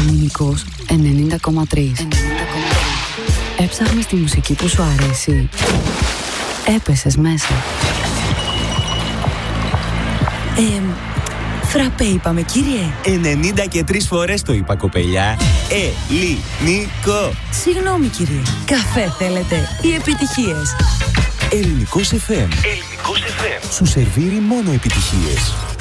Ελληνικός 90,3. Έψαχνες τη μουσική που σου αρέσει. Έπεσες μέσα. Φραπέ είπαμε, κύριε. 93 φορές το είπα, κοπελιά. Ελληνικό. Συγγνώμη, κύριε. Καφέ θέλετε ή επιτυχίες? Ελληνικός FM. Σου σερβίρει μόνο επιτυχίες.